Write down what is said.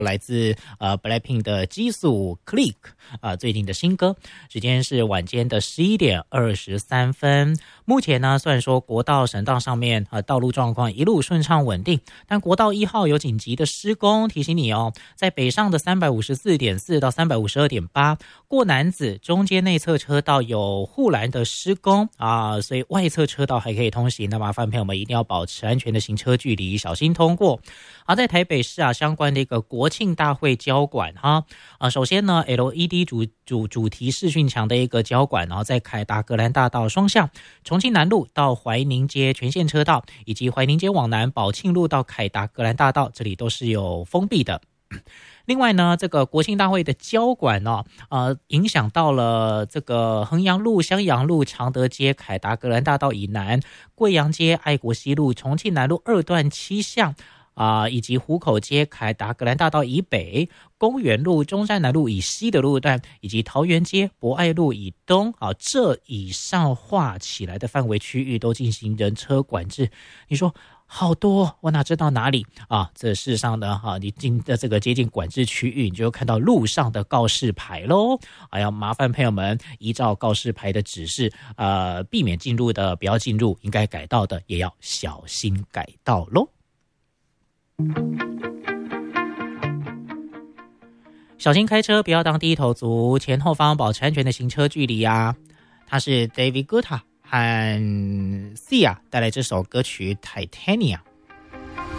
来自Blackpink 的激素 Click 最近的新歌，时间是晚间的11点23分。目前呢，虽然说国道、省道上面道路状况一路顺畅稳定，但国道1号有紧急的施工，提醒你哦，在北上的 354.4 到 352.8 过楠梓中间内侧车道有护栏的施工所以外侧车道还可以通行，那麻烦朋友们一定要保持安全的行车距离，小心通过。而在台北市相关的一个国庆大会交管首先呢 LED 主题视讯墙的一个交管，然后在凯达格兰大道双向、重庆南路到怀宁街全线车道，以及怀宁街往南宝庆路到凯达格兰大道，这里都是有封闭的。另外呢，这个国庆大会的交管影响到了这个衡阳路、襄阳路、常德街、凯达格兰大道以南、贵阳街、爱国西路、重庆南路2段7巷以及湖口街、凯达格兰大道以北、公园路、中山南路以西的路段，以及桃园街、博爱路以东这以上划起来的范围区域都进行人车管制。你说好多，我哪知道哪里这事实上呢你进的这个接近管制区域，你就看到路上的告示牌咯。要麻烦朋友们依照告示牌的指示避免进入的不要进入，应该改道的也要小心改道咯。小心开车，不要当低头族，前后方保持安全的行车距离他是 David Guetta 和 Sia 带来这首歌曲 Titania。